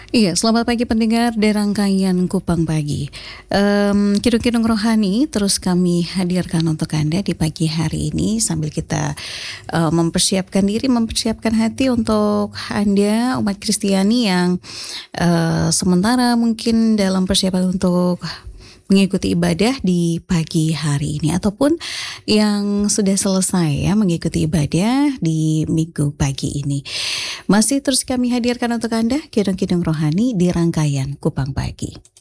Iya, selamat pagi pendengar dari rangkaian Kupang Pagi. Kidung-kidung rohani terus kami hadirkan untuk Anda di pagi hari ini sambil kita mempersiapkan diri, mempersiapkan hati untuk Anda umat Kristiani yang sementara mungkin dalam persiapan untuk mengikuti ibadah di pagi hari ini ataupun yang sudah selesai ya mengikuti ibadah di minggu pagi ini. Masih terus kami hadirkan untuk Anda kidung-kidung rohani di rangkaian Kupang Pagi.